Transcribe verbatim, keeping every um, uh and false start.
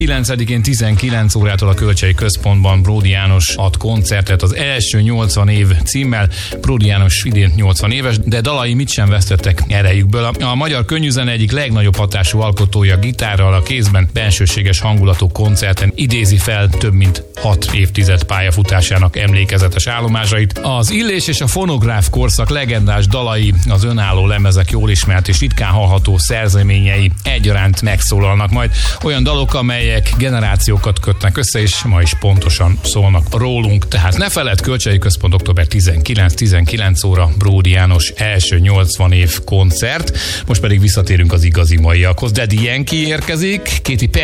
kilencedikén tizenkilenc órától a Kölcsei Központban Bródi János ad koncertet az első nyolcvan év címmel. Bródi János idén nyolcvan éves, de dalai mit sem vesztettek erejükből. A, a magyar könnyűzene egyik legnagyobb hatású alkotója gitárral a kézben, bensőséges hangulatú koncerten idézi fel több mint hat évtized pályafutásának emlékezetes állomásait. Az Illés és a Fonográf korszak legendás dalai, az önálló lemezek jól ismert és ritkán hallható szerzeményei egyaránt megszólalnak majd. Olyan dalok, amelyek generációkat kötnek össze, és ma is pontosan szólnak rólunk. Tehát ne feledd, Kölcsei Központ október tizenkilenc tizenkilenc óra Bródi János első nyolcvan év koncert. Most pedig visszatérünk az igazi maiakhoz. Daddy Yankee érkezik, Katy Perry